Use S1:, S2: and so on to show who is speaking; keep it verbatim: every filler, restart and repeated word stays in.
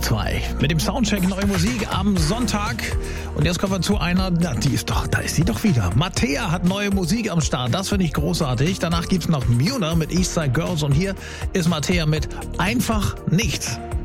S1: zwei mit dem Soundcheck neue Musik am Sonntag. Und jetzt kommen wir zu einer, na, die ist doch, da ist sie doch wieder. Mattea hat neue Musik am Start, das finde ich großartig. Danach gibt's noch Muna mit Eastside Girls und hier ist Mattea mit Einfach Nichts.